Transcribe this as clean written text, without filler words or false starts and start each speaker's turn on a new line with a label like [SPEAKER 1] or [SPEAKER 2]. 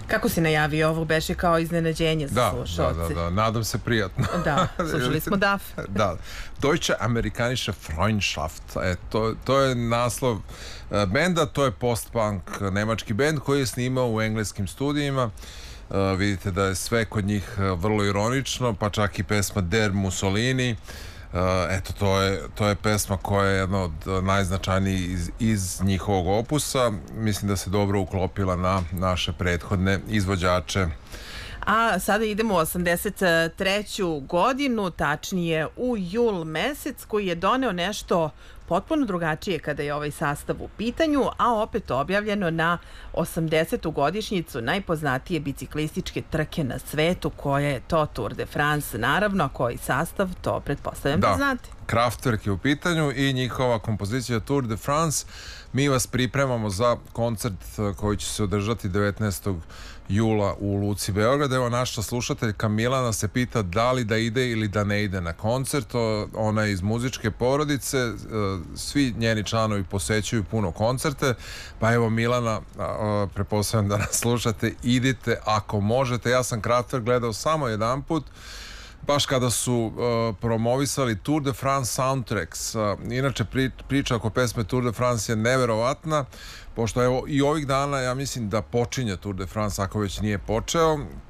[SPEAKER 1] Kako si najavio, ovo beše kao iznenađenje za slušalce.
[SPEAKER 2] Da, nadam se prijatno.
[SPEAKER 1] Da, slušali smo DAF.
[SPEAKER 2] Da, Deutsche Amerikanische Freundschaft, to je naslov benda, to je post-punk nemački bend koji je snimao u engleskim studijima. Vidite da je sve kod njih vrlo ironično, pa čak i pesma Der Mussolini. Eto, to je pesma koja je jedna od najznačajnijih iz njihovog opusa. Mislim da se dobro uklopila na naše prethodne izvođače.
[SPEAKER 1] A sada idemo u 83. godinu, tačnije u jul mesec, koji je doneo nešto potpuno drugačije kada je ovaj sastav u pitanju, a opet objavljeno na 80. godišnjicu najpoznatije biciklističke trke na svetu, koja je to Tour de France, naravno, a koji sastav, to pretpostavljam da znate.
[SPEAKER 2] Kraftwerk je u pitanju i njihova kompozicija Tour de France. Mi vas pripremamo za koncert koji će se održati 19. jula u Luci Beograd. Evo, naša slušateljka Milana se pita da li da ide ili da ne ide na koncert. Ona je iz muzičke porodice, svi njeni članovi posećuju puno koncerte, pa evo Milana, pretpostavljam da nas slušate, idite ako možete. Ja sam Kraftwerk gledao samo jedan put, baš kada su promovisali Tour de France soundtracks. Inače, priča oko pesme Tour de France je neverovatna, pošto evo i ovih dana ja mislim da počinje Tour de France, ako već nije počeo.